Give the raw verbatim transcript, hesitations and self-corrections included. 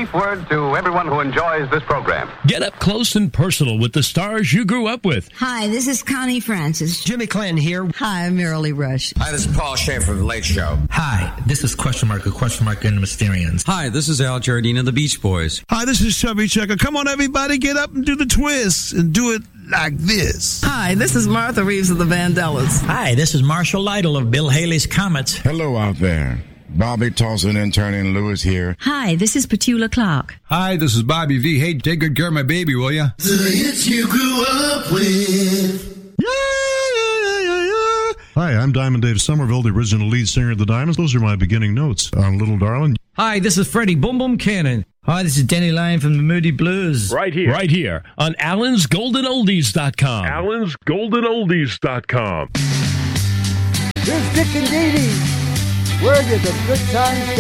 brief word to everyone who enjoys this program. Get up close and personal with the stars you grew up with. Hi, this is Connie Francis. Jimmy Clinton here. Hi, I'm Marilee Rush. Hi, this is Paul Schaefer of The Late Show. Hi, this is Question Mark of Question Mark and the Mysterians. Hi, this is Al Jardine of the Beach Boys. Hi, this is Chubby Checker. Come on, everybody, get up and do the twist and do it like this. Hi, this is Martha Reeves of the Vandellas. Hi, this is Marshall Lytle of Bill Haley's Comets. Hello out there. Bobby Tolson, intern in Lewis here. Hi, this is Petula Clark. Hi, this is Bobby V. Hey, take good care of my baby, will ya? The hits you grew up with. Yeah, yeah, yeah, yeah, yeah. Hi, I'm Diamond Dave Somerville, the original lead singer of the Diamonds. Those are my beginning notes on Little Darling. Hi, this is Freddie Boom Boom Cannon. Hi, this is Denny Lane from the Moody Blues. Right here. Right here on Allens Golden Oldies dot com. Allens Golden Oldies dot com. Here's Dick and Dee Dee. Where did the good times go?